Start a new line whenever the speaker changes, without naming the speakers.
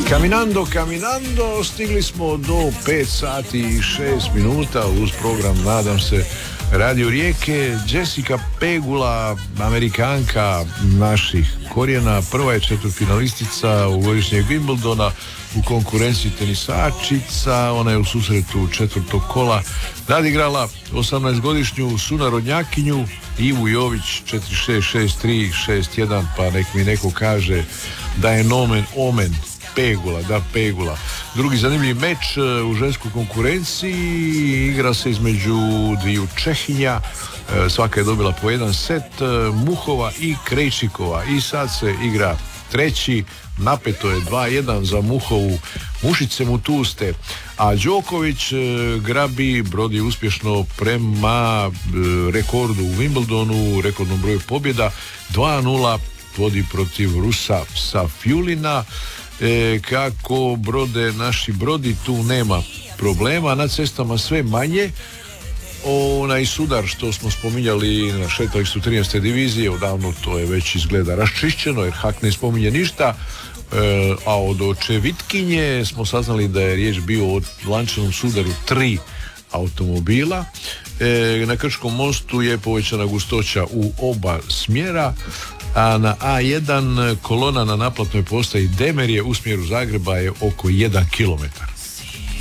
Caminando, stigli smo do 5 sati i 6 minuta uz program, nadam se, Radio Rijeke. Jessica Pegula, Amerikanka naših korijena, prva je četvrtfinalistica ovogodišnjeg Wimbledona u konkurenciji tenisačica. Ona je u susretu četvrtog kola nadigrala 18-godišnju sunarodnjakinju Ivu Jović 4-6, 6-3, 6-1, pa nek mi neko kaže da je nomen omen Pegula. Drugi zanimljiv meč u ženskoj konkurenciji igra se između dviju Čehinja, svaka je dobila po jedan set, Muhova i Krejčikova, i sad se igra treći, napeto je 2-1 za Muhovu, mušice mu tuste, a Đoković brodi uspješno prema rekordu u Wimbledonu, rekordnom broju pobjeda, 2-0 vodi protiv Rusa Safjulina. Kako brode naši brodi, tu nema problema, na cestama sve manje. Onaj sudar što smo spominjali na šetalištu 13. divizije, odavno to je već izgleda raščišćeno jer Hak ne spominje ništa, a od očevitkinje smo saznali da je riječ bio o lančanom sudaru 3 automobila. Na Krčkom mostu je povećana gustoća u oba smjera, a na A1 kolona na naplatnoj postaji Demerje u smjeru Zagreba je oko 1 kilometar.